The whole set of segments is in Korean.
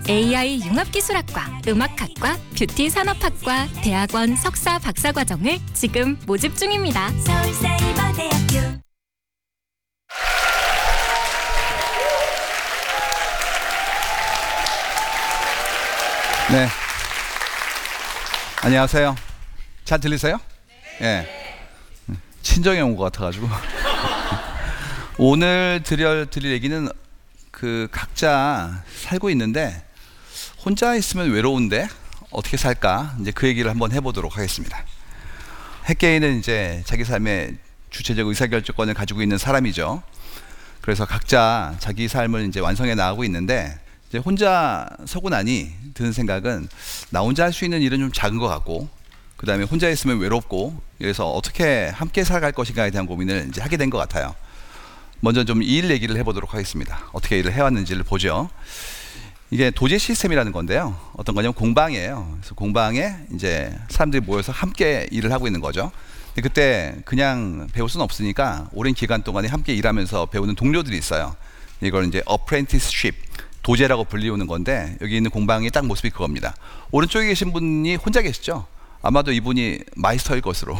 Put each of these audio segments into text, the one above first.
AI 융합기술학과, 음악학과, 뷰티 산업학과, 대학원 석사 박사과정을 지금 모집 중입니다. 서울사이버대학교. 네. 안녕하세요. 잘 들리세요? 네. 친정에 온 것 같아가지고. 오늘 드릴 얘기는 각자 살고 있는데 혼자 있으면 외로운데 어떻게 살까? 이제 그 얘기를 한번 해보도록 하겠습니다. 핵개인은 이제 자기 삶의 주체적 의사결정권을 가지고 있는 사람이죠. 그래서 각자 자기 삶을 이제 완성해 나가고 있는데 이제 혼자 서고 나니 드는 생각은 나 혼자 할 수 있는 일은 좀 작은 것 같고, 그 다음에 혼자 있으면 외롭고, 그래서 어떻게 함께 살아갈 것인가에 대한 고민을 이제 하게 된 것 같아요. 먼저 좀 일 얘기를 해보도록 하겠습니다. 어떻게 일을 해왔는지를 보죠. 이게 도제 시스템이라는 건데요. 어떤 거냐면 공방이에요. 그래서 공방에 이제 사람들이 모여서 함께 일을 하고 있는 거죠. 근데 그때 그냥 배울 수는 없으니까 오랜 기간 동안에 함께 일하면서 배우는 동료들이 있어요. 이걸 이제 apprenticeship, 도제라고 불리우는 건데, 여기 있는 공방의 딱 모습이 그겁니다. 오른쪽에 계신 분이 혼자 계시죠? 아마도 이분이 마이스터일 것으로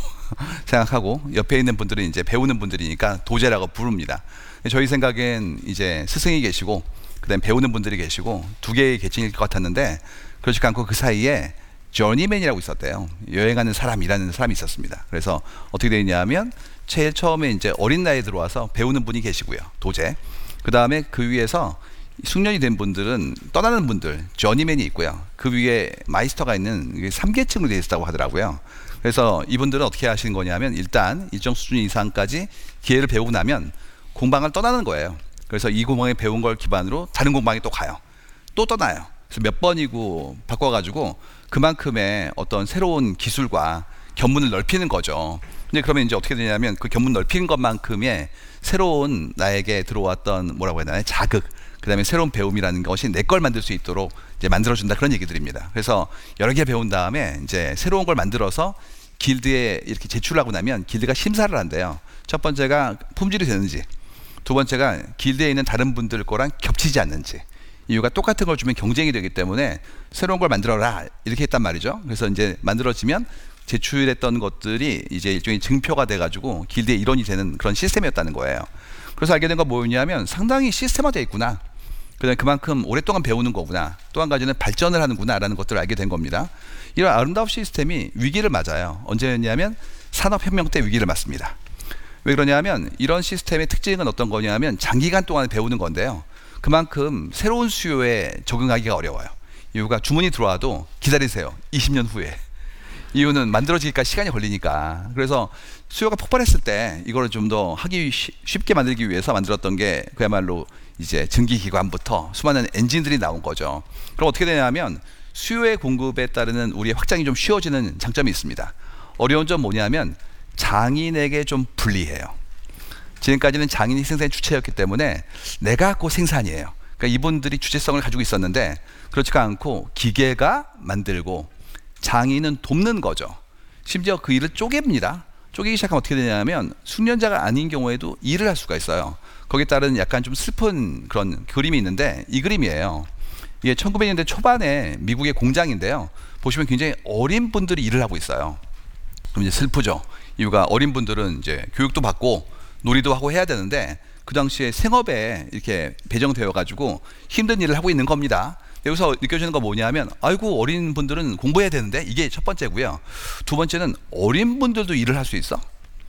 생각하고, 옆에 있는 분들은 이제 배우는 분들이니까 도제라고 부릅니다. 저희 생각엔 이제 스승이 계시고, 그 다음에 배우는 분들이 계시고, 두 개의 계층일 것 같았는데, 그렇지 않고 그 사이에 저니맨이라고 있었대요. 여행하는 사람이라는 사람이 있었습니다. 그래서 어떻게 되어 있냐면, 제일 처음에 이제 어린 나이에 들어와서 배우는 분이 계시고요, 도제. 그 다음에 그 위에서 숙련이 된 분들은 떠나는 분들, 저니맨이 있고요. 그 위에 마이스터가 있는 3계층으로 되어 있다고 하더라고요. 그래서 이분들은 어떻게 하시는 거냐면, 일단 일정 수준 이상까지 기회를 배우고 나면 공방을 떠나는 거예요. 그래서 이 공방에 배운 걸 기반으로 다른 공방에 또 가요. 또 떠나요. 그래서 몇 번이고 바꿔가지고 그만큼의 어떤 새로운 기술과 견문을 넓히는 거죠. 근데 그러면 이제 어떻게 되냐면, 그 견문 넓히는 것만큼의 새로운 나에게 들어왔던 뭐라고 해야 되나요? 자극, 그 다음에 새로운 배움이라는 것이 내 걸 만들 수 있도록 이제 만들어준다, 그런 얘기들입니다. 그래서 여러 개 배운 다음에 이제 새로운 걸 만들어서 길드에 이렇게 제출하고 나면 길드가 심사를 한대요. 첫 번째가 품질이 되는지, 두 번째가 길드에 있는 다른 분들 거랑 겹치지 않는지. 이유가 똑같은 걸 주면 경쟁이 되기 때문에 새로운 걸 만들어라, 이렇게 했단 말이죠. 그래서 이제 만들어지면 제출했던 것들이 이제 일종의 증표가 돼가지고 길드의 일원이 되는 그런 시스템이었다는 거예요. 그래서 알게 된 건 뭐였냐면, 상당히 시스템화되어 있구나, 그다음에 그만큼 오랫동안 배우는 거구나, 또 한 가지는 발전을 하는구나 라는 것들을 알게 된 겁니다. 이런 아름다운 시스템이 위기를 맞아요. 언제였냐면 산업혁명 때 위기를 맞습니다. 왜 그러냐면, 이런 시스템의 특징은 어떤 거냐면 장기간 동안 배우는 건데요, 그만큼 새로운 수요에 적응하기가 어려워요. 이유가 주문이 들어와도 기다리세요, 20년 후에. 이유는 만들어지기까지 시간이 걸리니까. 그래서 수요가 폭발했을 때 이거를 좀 더 하기 쉽게 만들기 위해서 만들었던 게 그야말로 이제 증기기관부터 수많은 엔진들이 나온 거죠. 그럼 어떻게 되냐면, 수요의 공급에 따르는 우리의 확장이 좀 쉬워지는 장점이 있습니다. 어려운 점 뭐냐면, 장인에게 좀 불리해요. 지금까지는 장인이 생산의 주체였기 때문에 내가 곧 생산이에요. 그러니까 이분들이 주체성을 가지고 있었는데, 그렇지가 않고 기계가 만들고 장인은 돕는 거죠. 심지어 그 일을 쪼갭니다. 쪼개기 시작하면 어떻게 되냐면, 숙련자가 아닌 경우에도 일을 할 수가 있어요. 거기에 따른 약간 좀 슬픈 그런 그림이 있는데, 이 그림이에요. 이게 1900년대 초반에 미국의 공장인데요, 보시면 굉장히 어린 분들이 일을 하고 있어요. 그럼 이제 슬프죠. 이유가 어린 분들은 이제 교육도 받고 놀이도 하고 해야 되는데, 그 당시에 생업에 이렇게 배정되어 가지고 힘든 일을 하고 있는 겁니다. 여기서 느껴지는 건 뭐냐면, 아이고 어린 분들은 공부해야 되는데, 이게 첫 번째고요. 두 번째는 어린 분들도 일을 할 수 있어?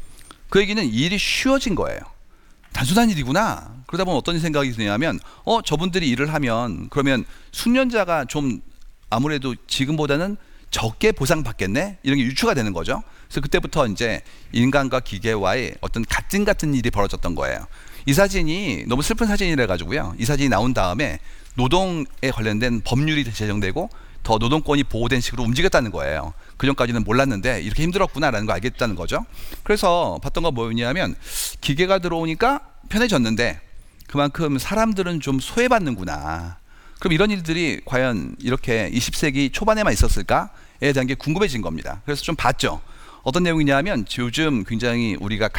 그 얘기는 일이 쉬워진 거예요. 단순한 일이구나. 그러다 보면 어떤 생각이 드냐면, 저분들이 일을 하면 그러면 숙련자가 좀 아무래도 지금보다는 적게 보상받겠네, 이런 게 유추가 되는 거죠. 그래서 그때부터 이제 인간과 기계와의 어떤 갈등 같은 일이 벌어졌던 거예요. 이 사진이 너무 슬픈 사진이라 가지고요, 이 사진이 나온 다음에 노동에 관련된 법률이 제정되고 더 노동권이 보호된 식으로 움직였다는 거예요. 그전까지는 몰랐는데 이렇게 힘들었구나라는 걸 알겠다는 거죠. 그래서 봤던 건 뭐였냐면, 기계가 들어오니까 편해졌는데 그만큼 사람들은 좀 소외받는구나. 그럼 이런 일들이 과연 이렇게 20세기 초반에만 있었을까에 대한 게 궁금해진 겁니다. 그래서 좀 봤죠. 어떤 내용이냐면, 요즘 굉장히 우리가